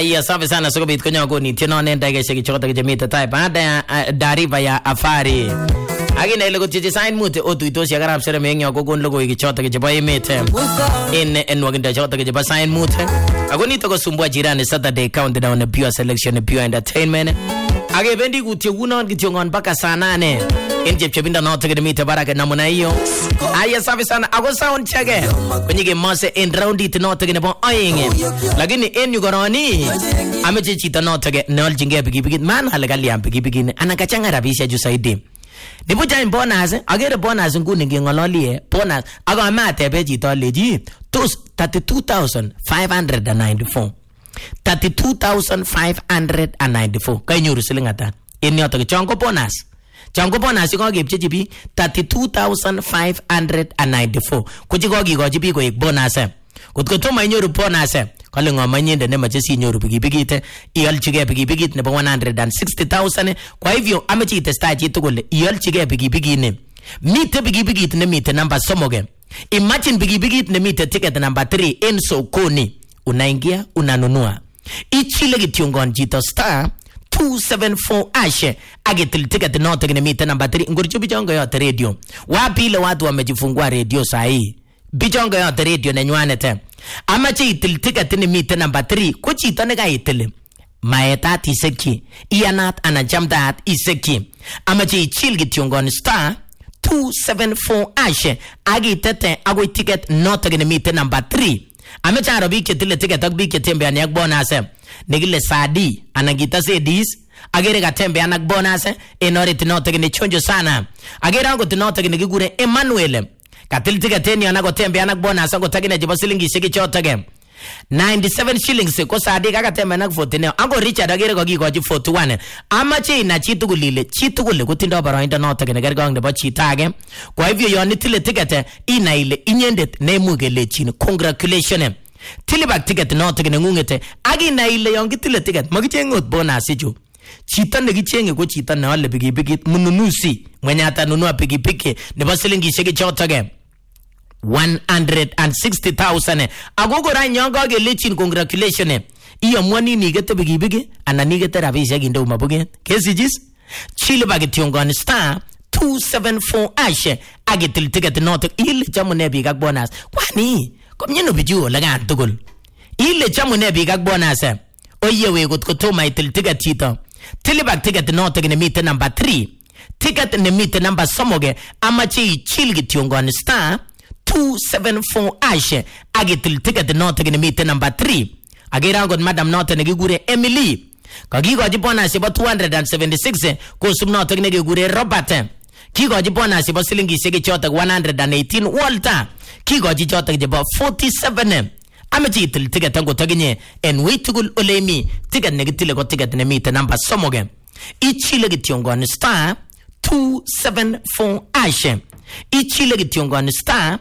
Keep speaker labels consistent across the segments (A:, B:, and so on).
A: Aya safi sana sikobit konyo koni tieno nenda kesheki chokota kejemita tai baada ya dariva ya afari. Agina ile kuchichi sign mute otuitosi agarab sere mengyo kokon logo ikichota kejeba emete. En waginda chota kejeba sign mute. Agonito kosumbua jirani Saturday countdown na pure selection pure entertainment. Age bendi kutiegunon kitiongon mpaka saa 8. Chepinda na tegedemite baraka namna hiyo. Aya safi sana ago sound chege. Kwenye gemase in round it no tegedebo ayenge. Lakini en yukoroni ameche chita no tege nol jinge bigi man halagali am bigi anakachanga rabisha juu saidi. Nibuja bonus agere bonus nguni ngingololie bonus ago amate be chita leji 32,594 32,594 kanyoru silingata en yoto ke chongo bonus chango bonus ko gebje bi 32,594 kuji ko gigoji bi ko ek bonus kutko to manyoru bonus kale ngoma nyinde ne mache si nyoru bigite ialchige bigite ne 160,000 kwa hivyo amechi testa chi tugule ialchige bigine mite bigite ne mite namba somoge imagine bigite ne mite ticket number 3 en sokoni unaingia unanunua ichile kitiongon jito star 274 ashe agetil ticket no tegene mite namba 3 ngurchu bijongo yote radio wapi ile watu wamejifungua radio sahi bijongo yote radio na nywanete amache itil ticket ni mite namba 3 kuchito ne gaitile maetat iseki ianat anajamdat iseki amache ichil kitiongon star 274 ashe agitete ago ticket no tegene mite namba 3 amecha robi ketile ticket ak bi ketembe anak bonus negile sadi anagita sedis agere gatembe anak bonus enore tinote gene chonjo sana agere ango tinote gene gigure Emmanuel katil ticket ni anago tembe anak bonus ango tagine jibo silingi shiki chotage 97 shillings ko sadi ka tembe anak 49 ango Richard agere ko gigoji 41 amache na chitugulile kutindo baroindo note gene gergong nebo chitage kwa hivyo yoni tile ticket ina ile inyendet nemugele chin congratulations tilibak ticket no tegene ngungete agina ile yongi tile ticket magichengot bonus ichu chita ne gichenge ko chita ne ale bigi mununusi mwenye atanunua pigi nebo silingi sheki chotage 160,000 agogo ranyongo gelechin congratulations iyo mwani nigete bigi ana nigete rabisha gindo mabuge kesijis chilibak tiongon star 274 ashe agetil ticket no ile chamune bigak bonus kwani komnyeno bijuo lagan tugul ile chamune bigak bonus oyewe kutoma itil ticket chito tilibak ticket no tegene mite number 3 ticket ne mite number somoge amachi chilgi tiongon star 274 ashe agetil ticket no tegene mite number 3 agera god madam note ne gigure Emily kagigoji bonus ba 276 ko sumno tegene gigure Robert kigoji bonus ba silingi sheki chota 118 Walter kigoji chota jeba 47 amachi til ticket tango taginye en witugul olemi ticket negitile ko ticket ne mite number somoge ichile gitiongon star 274 ashe ichile gitiongon star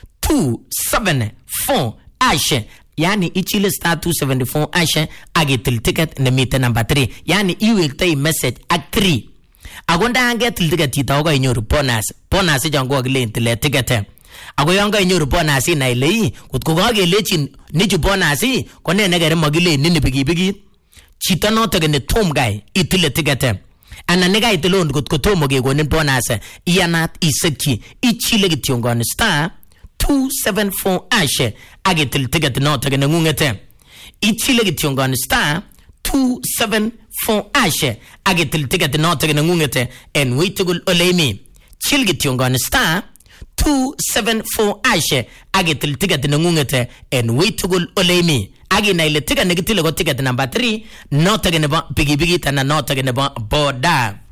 A: 274 ashe yani ichile star 274 ashe agetil ticket ne mite number 3 yani iwektai message at 3 agonda anget ticket chito ko inyoru bonus jango aglen tile ticket ago yanga inyoru bonus na ile kutko gagelechin niju bonus ko ne negere magile nini bigi chito no tegene tom guy itile ticket ana nega itilon kutko tomo ge gonin bonus ianat iseki ichile gitiongon star 274 ashe agetil ticket no tegene ngungete ichile gitiongon star 274 ashe agetil ticket no tegene ngungete en witugul olemi chilgi tiongon star 274 ashe agetil ticket ngungete en witugul olemi agina ile ticket negitile ko ticket number 3 no tegene ba bigi tana no tegene ba boda